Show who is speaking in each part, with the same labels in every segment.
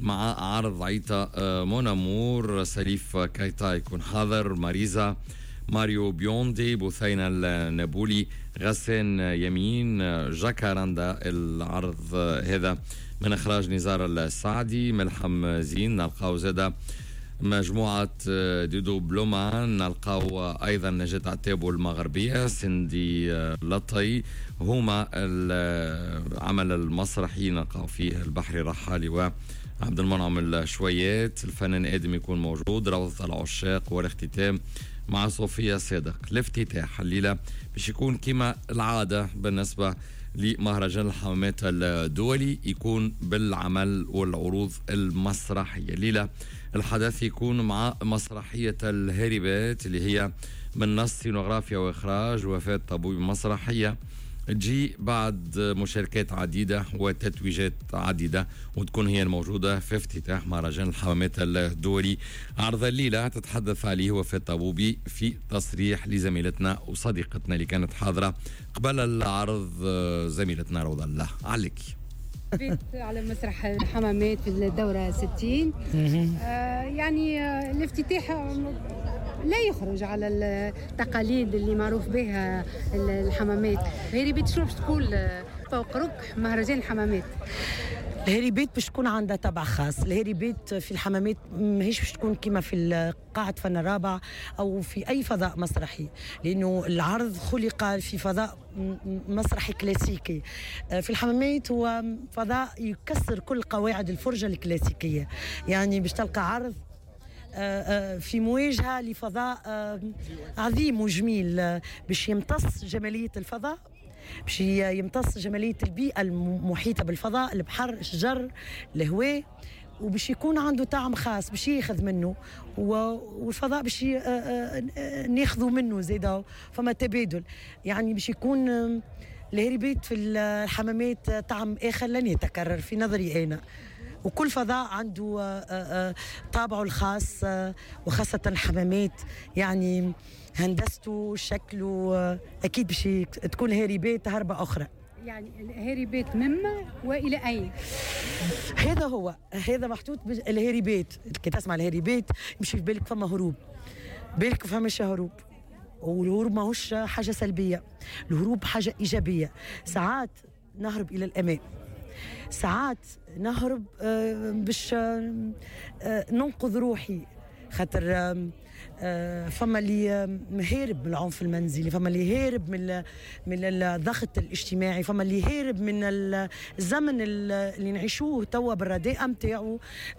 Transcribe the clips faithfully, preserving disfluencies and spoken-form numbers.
Speaker 1: مع عرض عيطة مونامور، سليف كايتا يكون حاضر، ماريزا، ماريو بيوندي، بثينة النابولي، غسان يمين، جاكاراندا. العرض هذا من إخراج نزار السعدي. ملحم زين نلقاو زادا مجموعة دودو بلومان، نلقاو أيضا نجاة عتاب المغربية، سندي لطي، هما العمل المسرحي نلقاو فيه البحري رحالي وعبد المنعم الشويات. الفنان آدم يكون موجود، روضة العشاق، والاختتام مع صوفيا صادق. الافتتاح الليلة باش يكون كما العادة بالنسبة لمهرجان الحمامات الدولي، يكون بالعمل والعروض المسرحية. الليلة الحدث يكون مع مسرحية الهاربات اللي هي من نص سينوغرافيا وإخراج وفاة طبوي، مسرحية تجي بعد مشاركات عديدة وتتويجات عديدة، وتكون هي الموجودة في افتتاح مهرجان الحمامات الدولي. عرض الليلة تتحدث عليه وفاة طبوبي في تصريح لزميلتنا وصديقتنا اللي كانت حاضرة قبل العرض، زميلتنا روضة الله عليك.
Speaker 2: بيت على مسرح الحمامات في الدورة ستين. آه يعني آه الافتتاح لا يخرج على التقاليد اللي معروف بها الحمامات. هيري بيت شنو باش تقول فوق ركح مهرجان الحمامات؟
Speaker 3: الهيري بيت باش تكون عندها طابع خاص. الهيري بيت في الحمامات ماهيش باش تكون كما في قاعة فن الرابع أو في أي فضاء مسرحي، لأنه العرض خلق في فضاء مسرحي كلاسيكي. في الحمامات هو فضاء يكسر كل قواعد الفرجة الكلاسيكية، يعني باش تلقى عرض في مواجهة لفضاء عظيم وجميل باش يمتص جمالية الفضاء، باش يمتص جمالية البيئة المحيطة بالفضاء، البحر، الشجر، الهواء، وباش يكون عنده طعم خاص باش ياخذ منه، والفضاء باش ناخذوا منه زيدا، فما تبادل. يعني باش يكون الهريبات في الحمامات طعم آخر لن يتكرر في نظري أنا، وكل فضاء عنده طابعه الخاص، وخاصة الحمامات يعني هندسته شكله أكيد باش تكون هاربات هربة أخرى.
Speaker 2: يعني الهاربات مما وإلى أين؟
Speaker 3: هذا هو هذا محطوط الهاربات. كي تسمع الهاربات يمشي في بالك فما هروب، بالك فماش هروب، والهروب ماهوش حاجة سلبية، الهروب حاجة إيجابية. ساعات نهرب إلى الأمان، ساعات نهرب باش ننقذ روحي، خاطر فما اللي هارب من العنف المنزلي، فما اللي هارب من من الضغط الاجتماعي، فما اللي هارب من الزمن اللي نعيشوه توا بالرداء نتاعو،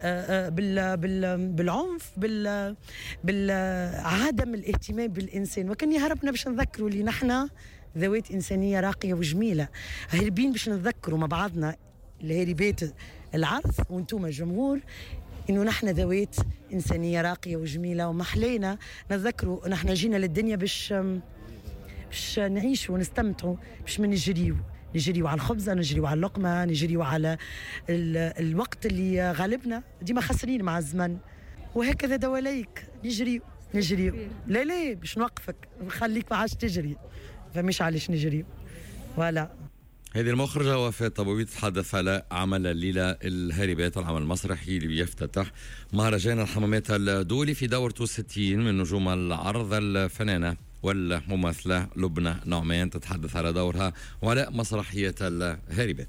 Speaker 3: بالعنف، بال بالعدم الاهتمام بالانسان. وكان هربنا باش نذكروا اللي نحن ذوات انسانيه راقيه وجميله، هاربين باش نذكروا مع بعضنا الهاربات العرض وانتم الجمهور إنه نحن ذوات إنسانية راقية وجميلة، ومحلينا نذكروا نحن جينا للدنيا باش باش نعيش ونستمتعوا، باش ما نجريوا نجريوا على الخبزة، نجريوا على اللقمة، نجريوا على الوقت اللي غالبنا ديما خسرين مع الزمن، وهكذا دواليك نجريوا نجريوا لا لا باش نوقفك نخليك ما عادش تجري، فمش علاش نجريوا. ولا
Speaker 1: هذه المخرجة وفاة طبوبي تتحدث على عمل الليلة الهاربات، العمل المسرحي اللي بيفتتح مهرجان الحمامات الدولي في دورته ستين. من نجوم العرض الفنانة والممثلة لبنى نعمان تتحدث على دورها وعلى مسرحية الهاربات.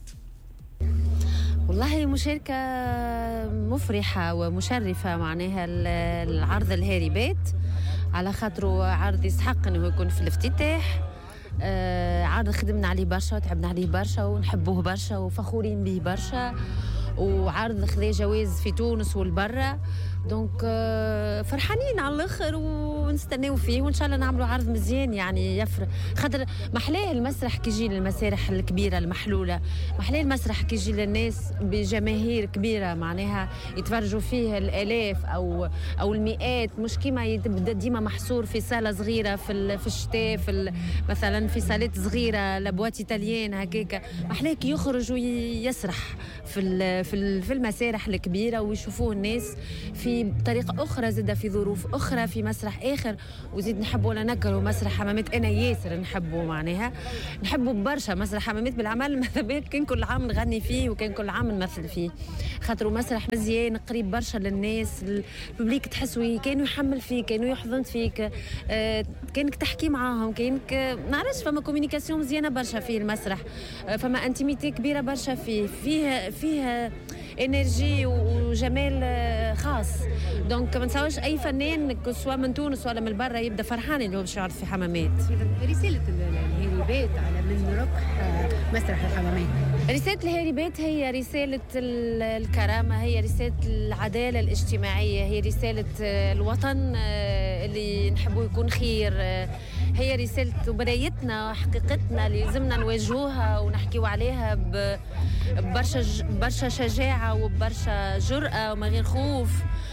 Speaker 4: والله مشاركة مفرحة ومشرفة معناها العرض الهاربات، على خاطره عرض يستحق انه يكون في الافتتاح. آه عرض خدمنا عليه برشا وتعبنا عليه برشا ونحبوه برشا وفخورين به برشا، وعرض خذا جوائز في تونس والبرة، دونك آه فرحانين على الاخر ونستناو فيه، وان شاء الله نعملوا عرض مزيان يعني يفرح. خاطر محلاه المسرح كي يجي للمسارح الكبيره المحلوله، محلاه المسرح كي يجي للناس بجماهير كبيره معناها يتفرجوا فيه الالاف او او المئات، مش كيما يبدا ديما محصور في صاله صغيره في في الشتاء، في مثلا في صالات صغيره لابوات ايطاليان هكاك. محلاه كي يخرج ويسرح في في في المسارح الكبيره ويشوفوه الناس في طريقه اخرى، زاد في ظروف اخرى، في مسرح اخر. وزيد نحبوا ولا نكرهوا مسرح حمامات، انا ياسر نحبه معناها نحبوا برشا مسرح حمامات بالعمل. ماذا بك كان كل عام نغني فيه وكان كل عام نمثل فيه، خاطر مسرح مزيان قريب برشا للناس، الببليك تحسوا كانوا يحمل فيك، كانوا يحضن فيك، آه كانك تحكي معاهم، كانك نعرفش فما كوميونيكاسيون مزيانه برشا في المسرح، آه فما انتيميتي كبيره برشا فيه، فيه فيه انرجي وجمال خاص. دونك ما نساوش اي فنان سواء من تونس ولا من برا يبدا فرحان اللي هو باش يعرض في حمامات.
Speaker 2: رساله الهيريبات على من ربح مسرح الحمامات،
Speaker 4: رسالة الهيريبات هي رسالة الكرامة، هي رسالة العدالة الاجتماعية، هي رسالة الوطن اللي نحبه يكون خير، هي رسالة وبرايتنا حقيقتنا اللي لازمنا نواجهوها ونحكيو عليها ببرشا برشا شجاعة وبرشا جرأة وما غير خوف.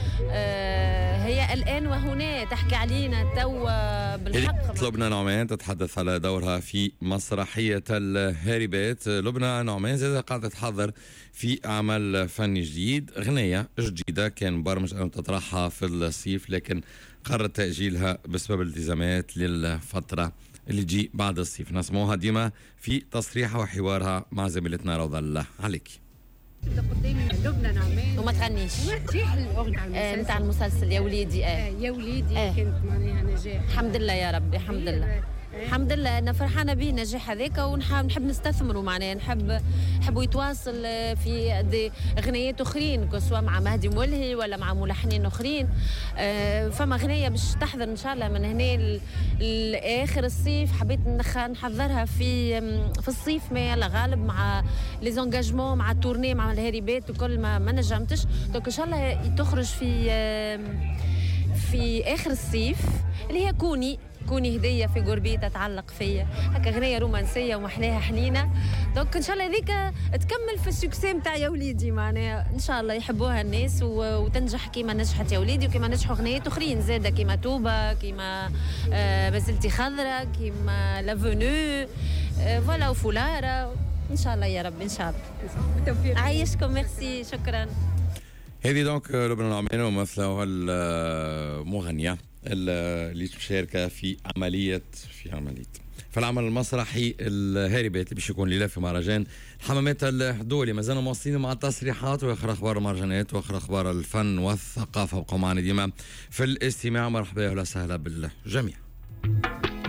Speaker 4: هي الآن وهنا تحكي علينا توا بالحق.
Speaker 1: لبنى نعمان تتحدث على دورها في مسرحية الهيريبات. لبنى نعمان زادة قاعدة تحضر في عمل فني جديد، أغنية جديدة كان برمج أن تطرحها في الصيف لكن قرر تأجيلها بسبب الالتزامات للفترة اللي تجي بعد الصيف. نسموها ديما في تصريحها وحوارها مع زميلتنا روضة الله عليكي.
Speaker 2: قدامي لبنى نعمان
Speaker 4: وما تغنيش
Speaker 2: نجاح الاغنيه
Speaker 4: آه نتاع المسلسل يا وليدي. اه
Speaker 2: يا وليدي
Speaker 4: آه.
Speaker 2: كانت معناها نجاح
Speaker 4: الحمد لله يا ربي، الحمد لله الحمد لله. انا فرحانه به النجاح هذاك ونحب نحب نستثمره معناها، نحب نحبوا يتواصل في دي اغنيات اخرين سواء مع مهدي مولهي ولا مع ملحنين اخرين. آه فما اغنيه باش تحضر ان شاء الله من هنا لاخر الصيف، حبيت نحضرها في في الصيف ما يلا غالب مع لي زونجاجمون مع التورني مع الهيريبات وكل ما ما نجمتش. دونك ان شاء الله تخرج في في اخر الصيف اللي هي كوني كوني هديه في قربي تتعلق فيا، هكا اغنيه رومانسيه ومحلاها حنينه. دونك ان شاء الله هذيك تكمل في السكسي نتاع يا وليدي معناها، ان شاء الله يحبوها الناس وتنجح كيما نجحت يا وليدي وكيما نجحوا اغنيات اخرين زاده كيما توبه، كيما آه مازلتي خضره، كيما لافونو آه فوالا وفولاره. ان شاء الله يا رب ان شاء الله.
Speaker 2: بالتوفيق.
Speaker 4: عايشكم، ميرسي، شكرا.
Speaker 1: هذه دونك لبنى نعمان ممثلة والمغنية اللي مشاركة في عملية في عملية في العمل المسرحي الهيريبات اللي باش يكون ليلة في مهرجان الحمامات الدولي. ما زلنا مواصلين مع التصريحات واخر اخبار المهرجانات واخر اخبار الفن والثقافة. وبقوا معنا ديما في الاستماع. مرحبا وسهلا بالجميع.